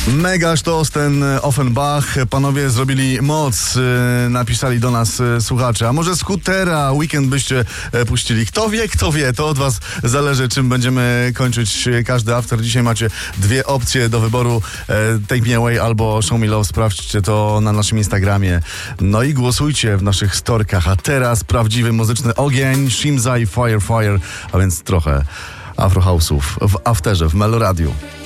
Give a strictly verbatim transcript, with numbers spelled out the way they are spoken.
Mega sztos ten Offenbach. Panowie zrobili moc, napisali do nas słuchacze. A może Skutera Weekend byście puścili? Kto wie, kto wie. To od was zależy, czym będziemy kończyć każdy after. Dzisiaj macie dwie opcje do wyboru. Take Me Away albo Show Me Love. Sprawdźcie to na naszym Instagramie. No i głosujcie w naszych storkach. A teraz prawdziwy muzyczny ogień. Shimza i Fire Fire. A więc trochę Afro House'ów w afterze, w Meloradiu.